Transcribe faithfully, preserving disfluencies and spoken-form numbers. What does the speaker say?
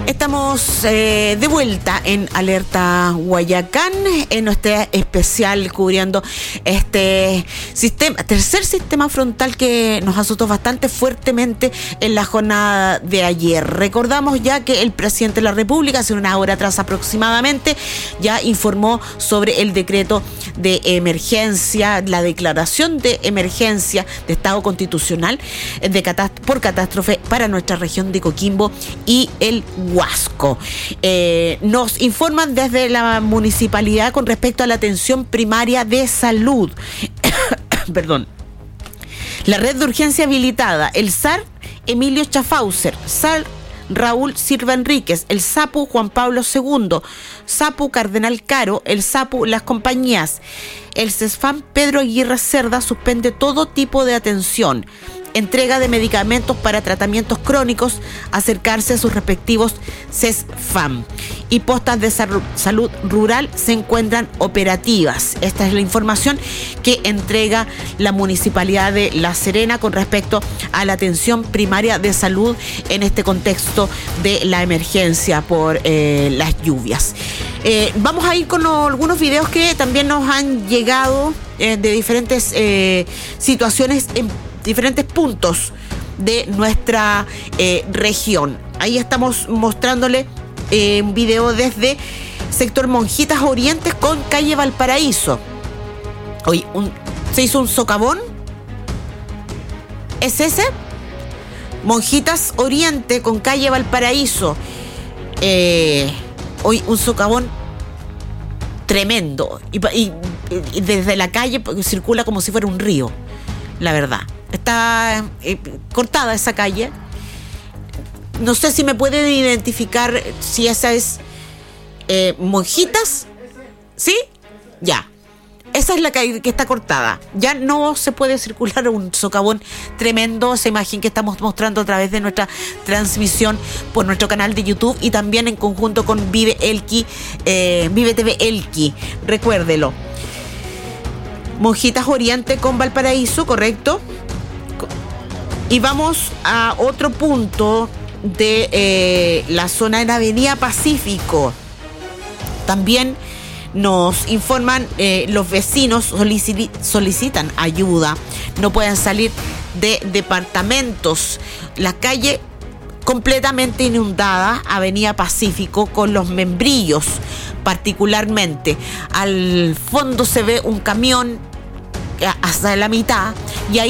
Estamos eh, de vuelta en Alerta Guayacán, en nuestro especial cubriendo este sistema, tercer sistema frontal que nos azotó bastante fuertemente en la jornada de ayer. Recordamos ya que el presidente de la República, hace una hora atrás aproximadamente, ya informó sobre el decreto de emergencia, la declaración de emergencia de estado constitucional de catast- por catástrofe para nuestra región de Coquimbo y el Huasco. Eh, nos informan desde la municipalidad con respecto a la atención primaria de salud. Perdón. La red de urgencia habilitada, el S A R Emilio Schaffhauser, S A R Raúl Silva Enríquez, el SAPU Juan Pablo segundo, SAPU Cardenal Caro, el SAPU Las Compañías, el CESFAM Pedro Aguirre Cerda suspende todo tipo de atención, entrega de medicamentos para tratamientos crónicos, acercarse a sus respectivos CESFAM. Y postas de salud rural se encuentran operativas. Esta es la información que entrega la Municipalidad de La Serena con respecto a la atención primaria de salud en este contexto de la emergencia por eh, las lluvias. Eh, vamos a ir con algunos videos que también nos han llegado eh, de diferentes eh, situaciones en diferentes puntos de nuestra eh, región. Ahí estamos mostrándole eh, un video desde sector Monjitas Orientes con calle Valparaíso. Hoy un, se hizo un socavón. ¿Es ese? Monjitas Oriente con calle Valparaíso. Eh, hoy un socavón tremendo. Y, y, y desde la calle circula como si fuera un río, la verdad. Está eh, cortada esa calle. No sé si me pueden identificar si esa es eh, Monjitas. ¿Sí? Ya. Esa es la calle que está cortada. Ya no se puede circular, un socavón tremendo. Esa imagen que estamos mostrando a través de nuestra transmisión por nuestro canal de YouTube y también en conjunto con Vive Elqui, eh, Vive T V Elqui. Recuérdelo. Monjitas Oriente con Valparaíso, correcto. Y vamos a otro punto de eh, la zona en Avenida Pacífico. También nos informan eh, los vecinos solici- solicitan ayuda. No pueden salir de departamentos. La calle completamente inundada, Avenida Pacífico, con los membrillos particularmente. Al fondo se ve un camión hasta la mitad y ahí